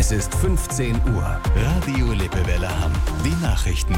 Es ist 15 Uhr. Radio Lippewelle Hamm. Die Nachrichten.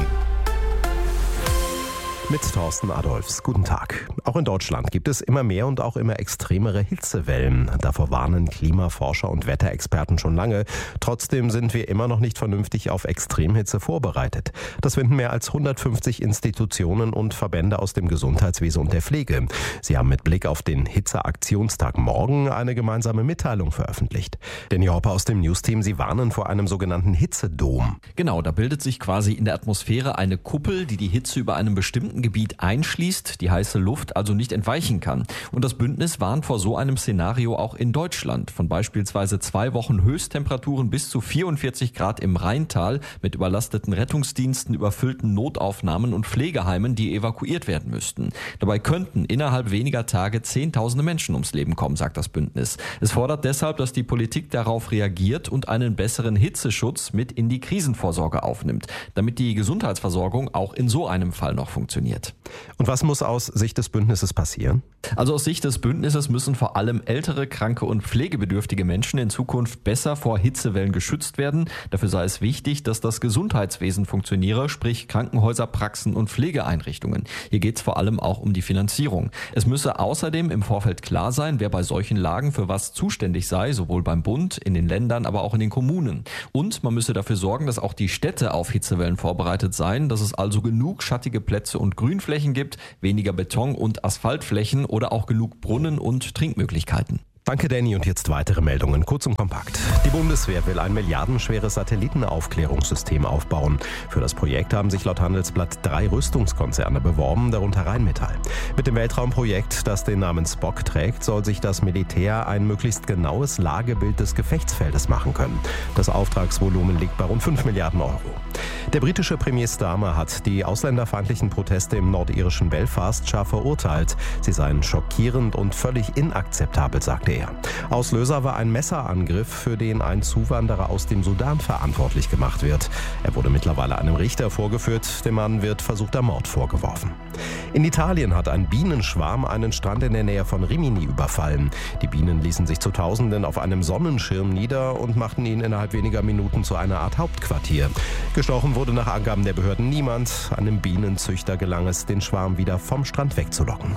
Mit Thorsten Adolphs. Guten Tag. Auch in Deutschland gibt es immer mehr und auch immer extremere Hitzewellen. Davor warnen Klimaforscher und Wetterexperten schon lange. Trotzdem sind wir immer noch nicht vernünftig auf Extremhitze vorbereitet. Das finden mehr als 150 Institutionen und Verbände aus dem Gesundheitswesen und der Pflege. Sie haben mit Blick auf den Hitzeaktionstag morgen eine gemeinsame Mitteilung veröffentlicht. Danny Hopper aus dem Newsteam, Sie warnen vor einem sogenannten Hitzedom. Genau, da bildet sich quasi in der Atmosphäre eine Kuppel, die die Hitze über einem bestimmten Gebiet einschließt, die heiße Luft also nicht entweichen kann. Und das Bündnis warnt vor so einem Szenario auch in Deutschland. Von beispielsweise 2 Wochen Höchsttemperaturen bis zu 44 Grad im Rheintal mit überlasteten Rettungsdiensten, überfüllten Notaufnahmen und Pflegeheimen, die evakuiert werden müssten. Dabei könnten innerhalb weniger Tage Zehntausende Menschen ums Leben kommen, sagt das Bündnis. Es fordert deshalb, dass die Politik darauf reagiert und einen besseren Hitzeschutz mit in die Krisenvorsorge aufnimmt, damit die Gesundheitsversorgung auch in so einem Fall noch funktioniert. Und was muss aus Sicht des Bündnisses passieren? Also aus Sicht des Bündnisses müssen vor allem ältere, kranke und pflegebedürftige Menschen in Zukunft besser vor Hitzewellen geschützt werden. Dafür sei es wichtig, dass das Gesundheitswesen funktioniere, sprich Krankenhäuser, Praxen und Pflegeeinrichtungen. Hier geht es vor allem auch um die Finanzierung. Es müsse außerdem im Vorfeld klar sein, wer bei solchen Lagen für was zuständig sei, sowohl beim Bund, in den Ländern, aber auch in den Kommunen. Und man müsse dafür sorgen, dass auch die Städte auf Hitzewellen vorbereitet seien, dass es also genug schattige Plätze und Grünflächen gibt, weniger Beton- und Asphaltflächen oder auch genug Brunnen und Trinkmöglichkeiten. Danke, Danny. Und jetzt weitere Meldungen, kurz und kompakt. Die Bundeswehr will ein milliardenschweres Satellitenaufklärungssystem aufbauen. Für das Projekt haben sich laut Handelsblatt 3 Rüstungskonzerne beworben, darunter Rheinmetall. Mit dem Weltraumprojekt, das den Namen Spock trägt, soll sich das Militär ein möglichst genaues Lagebild des Gefechtsfeldes machen können. Das Auftragsvolumen liegt bei rund 5 Milliarden Euro. Der britische Premier Starmer hat die ausländerfeindlichen Proteste im nordirischen Belfast scharf verurteilt. Sie seien schockierend und völlig inakzeptabel, sagte er. Auslöser war ein Messerangriff, für den ein Zuwanderer aus dem Sudan verantwortlich gemacht wird. Er wurde mittlerweile einem Richter vorgeführt. Dem Mann wird versuchter Mord vorgeworfen. In Italien hat ein Bienenschwarm einen Strand in der Nähe von Rimini überfallen. Die Bienen ließen sich zu Tausenden auf einem Sonnenschirm nieder und machten ihn innerhalb weniger Minuten zu einer Art Hauptquartier. Gestochen wurde nach Angaben der Behörden niemand. Einem Bienenzüchter gelang es, den Schwarm wieder vom Strand wegzulocken.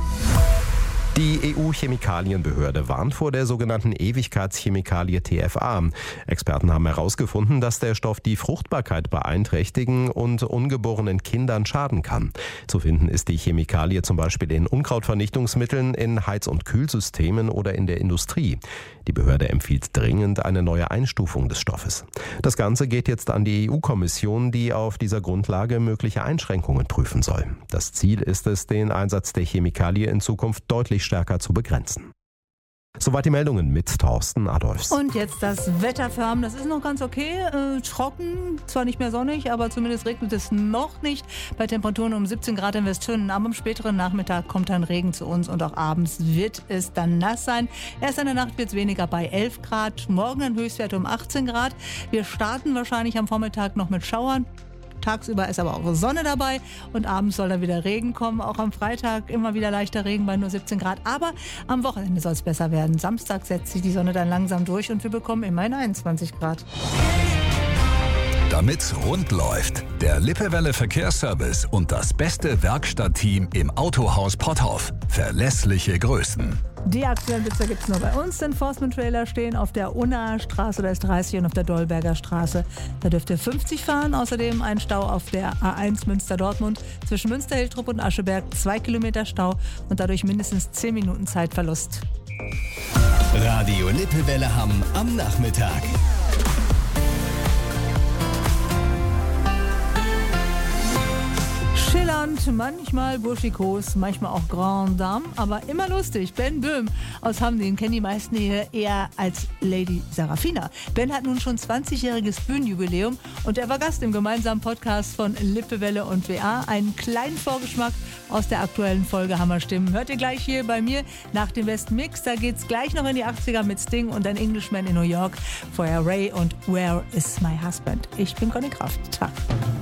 Die EU-Chemikalienbehörde warnt vor der sogenannten Ewigkeitschemikalie TFA. Experten haben herausgefunden, dass der Stoff die Fruchtbarkeit beeinträchtigen und ungeborenen Kindern schaden kann. Zu finden ist die Chemikalie zum Beispiel in Unkrautvernichtungsmitteln, in Heiz- und Kühlsystemen oder in der Industrie. Die Behörde empfiehlt dringend eine neue Einstufung des Stoffes. Das Ganze geht jetzt an die EU-Kommission, die auf dieser Grundlage mögliche Einschränkungen prüfen soll. Das Ziel ist es, den Einsatz der Chemikalie in Zukunft deutlich stärker zu begrenzen. Soweit die Meldungen mit Thorsten Adolphs. Und jetzt das Wetter für Hamm. Das ist noch ganz okay. Trocken, zwar nicht mehr sonnig, aber zumindest regnet es noch nicht. Bei Temperaturen um 17 Grad in Westhönen. Aber am späteren Nachmittag kommt dann Regen zu uns und auch abends wird es dann nass sein. Erst in der Nacht wird es weniger bei 11 Grad. Morgen ein Höchstwert um 18 Grad. Wir starten wahrscheinlich am Vormittag noch mit Schauern. Tagsüber ist aber auch Sonne dabei und abends soll dann wieder Regen kommen. Auch am Freitag immer wieder leichter Regen bei nur 17 Grad. Aber am Wochenende soll es besser werden. Samstag setzt sich die Sonne dann langsam durch und wir bekommen immerhin 21 Grad. Damit's rund läuft, der Lippewelle Verkehrsservice und das beste Werkstattteam im Autohaus Potthoff. Verlässliche Größen. Die aktuellen Witze gibt es nur bei uns. Enforcement-Trailer stehen auf der Unnaer Straße, da ist 30 und auf der Dolberger Straße. Da dürft ihr 50 fahren. Außerdem ein Stau auf der A1 Münster-Dortmund zwischen Münster-Hiltrup und Ascheberg. 2 Kilometer Stau und dadurch mindestens 10 Minuten Zeitverlust. Radio Lippewelle Hamm am Nachmittag. Schillernd, manchmal burschikos, manchmal auch Grand Dame, aber immer lustig. Ben Böhm aus Hamm, den kennen die meisten hier eher als Lady Sarafina. Ben hat nun schon 20-jähriges Bühnenjubiläum und er war Gast im gemeinsamen Podcast von Lippewelle und WA. Einen kleinen Vorgeschmack aus der aktuellen Folge Hammerstimmen hört ihr gleich hier bei mir nach dem Besten Mix. Da geht's gleich noch in die 80er mit Sting und ein Englishman in New York, vorher Ray und Where is my husband? Ich bin Conny Kraft. Tag.